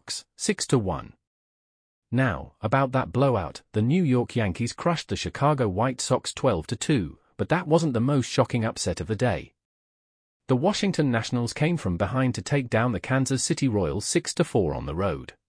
Sox, 6-1. Now, about that blowout, the New York Yankees crushed the Chicago White Sox 12-2, but that wasn't the most shocking upset of the day. The Washington Nationals came from behind to take down the Kansas City Royals 6-4 on the road.